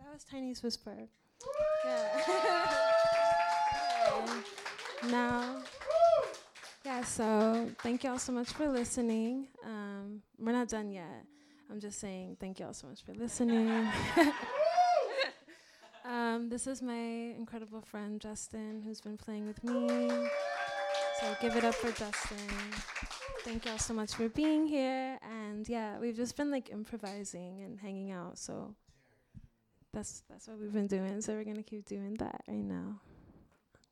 That was Tiny's Whisper. Yeah. Now, yeah, so thank y'all so much for listening. We're not done yet. I'm just saying thank y'all so much for listening. This is my incredible friend, Justin, who's been playing with me. So give it up for Justin. Thank y'all so much for being here. And yeah, we've just been like improvising and hanging out. So that's what we've been doing. So we're going to keep doing that right now.